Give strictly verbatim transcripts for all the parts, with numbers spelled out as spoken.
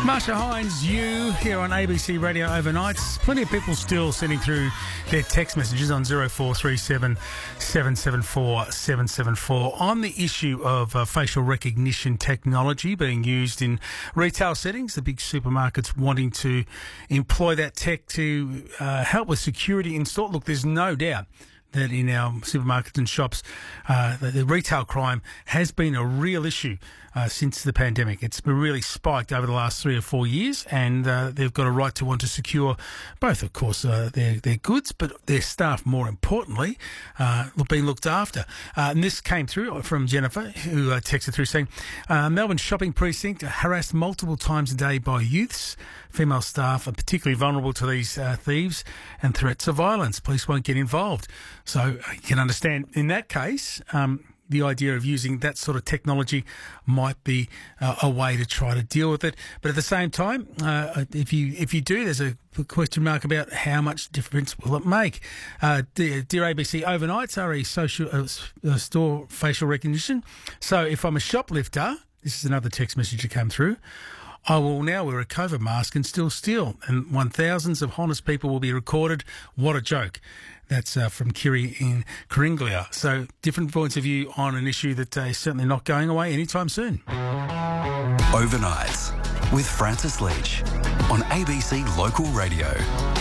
Marsha Hines, you here on A B C Radio overnight. Plenty of people still sending through their text messages on zero four three seven, seven seven four, seven seven four on the issue of uh, facial recognition technology being used in retail settings. The big supermarkets wanting to employ that tech to uh, help with security in store. Look, there's no doubt that in our supermarkets and shops, uh, the, the retail crime has been a real issue uh, since the pandemic. It's been really spiked over the last three or four years, and uh, they've got a right to want to secure both, of course, uh, their, their goods, but their staff, more importantly, uh, being looked after. Uh, and this came through from Jennifer, who uh, texted through saying, uh, Melbourne shopping precinct harassed multiple times a day by youths. Female staff are particularly vulnerable to these uh, thieves and threats of violence. Police won't get involved. So you can understand in that case, um, the idea of using that sort of technology might be uh, a way to try to deal with it. But at the same time, uh, if you if you do, there's a question mark about how much difference will it make. Uh, dear, dear A B C, overnights are a social uh, uh, store facial recognition. So if I'm a shoplifter, this is another text message that came through, I will now wear a COVID mask and still steal, and one thousands of honest people will be recorded. What a joke. That's uh, from Kiri in Karinglia. So different points of view on an issue that uh, is certainly not going away anytime soon. Overnights with Francis Leach on A B C Local Radio.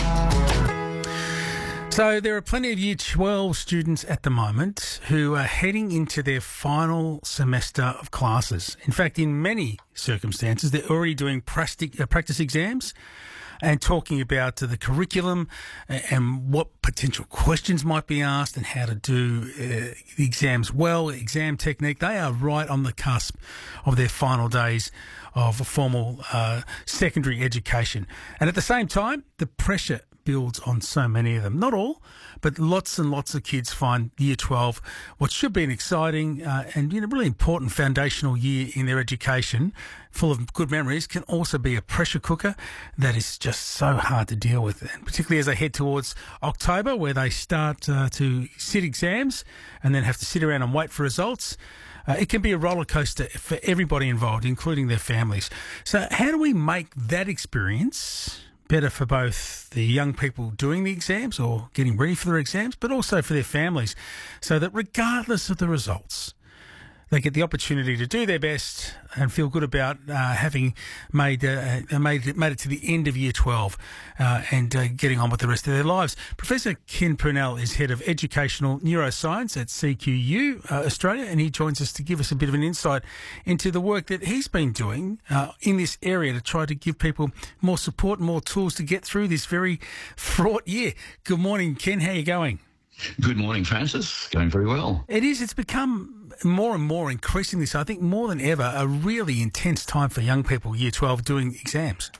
So there are plenty of Year twelve students at the moment who are heading into their final semester of classes. In fact, in many circumstances, they're already doing practice, uh, practice exams and talking about uh, the curriculum and what potential questions might be asked and how to do uh, the exams well, exam technique. They are right on the cusp of their final days of a formal uh, secondary education. And at the same time, the pressure builds on so many of them. Not all, but lots and lots of kids find Year twelve what should be an exciting uh, and you know, really important foundational year in their education, full of good memories, can also be a pressure cooker that is just so hard to deal with. And particularly as they head towards October, where they start uh, to sit exams and then have to sit around and wait for results. Uh, it can be a roller coaster for everybody involved, including their families. So how do we make that experience better for both the young people doing the exams or getting ready for their exams, but also for their families, so that regardless of the results, they get the opportunity to do their best and feel good about uh, having made uh, made it, made it to the end of Year twelve uh, and uh, getting on with the rest of their lives. Professor Ken Purnell is Head of Educational Neuroscience at C Q U uh, Australia, and he joins us to give us a bit of an insight into the work that he's been doing uh, in this area to try to give people more support and more tools to get through this very fraught year. Good morning, Ken. How are you going? Good morning, Francis. Going very well. It is. It's become more and more increasingly so, I think more than ever, a really intense time for young people, Year twelve, doing exams.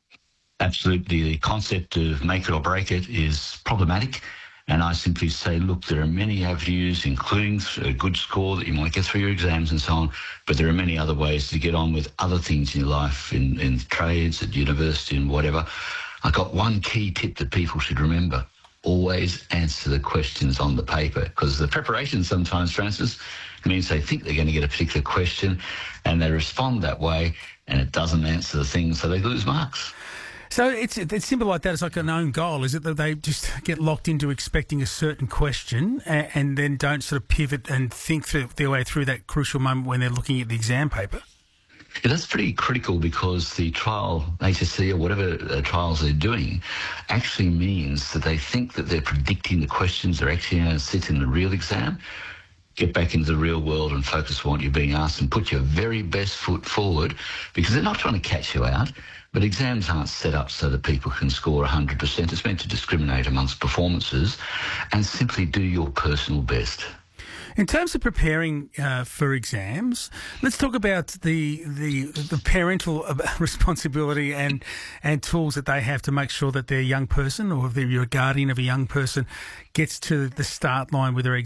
Absolutely. The concept of make it or break it is problematic. And I simply say, look, there are many avenues, including a good score that you might get through your exams and so on, but there are many other ways to get on with other things in your life, in, in trades, at university and whatever. I got one key tip that people should remember. Always answer the questions on the paper, because the preparation sometimes, Francis, means they think they're going to get a particular question and they respond that way and it doesn't answer the thing, so they lose marks. So it's it's simple like that. It's like an own goal, is it, that they just get locked into expecting a certain question and, and then don't sort of pivot and think through, their way through that crucial moment when they're looking at the exam paper? Yeah, that's pretty critical, because the trial, H S C or whatever uh, trials they're doing, actually means that they think that they're predicting the questions they're actually going to sit in the real exam. Get back into the real world and focus on what you're being asked and put your very best foot forward, because they're not trying to catch you out. But exams aren't set up so that people can score one hundred percent. It's meant to discriminate amongst performances and simply do your personal best. In terms of preparing uh, for exams, let's talk about the the, the parental responsibility and and tools that they have to make sure that their young person, or if they're a guardian of a young person, gets to the start line with their exam.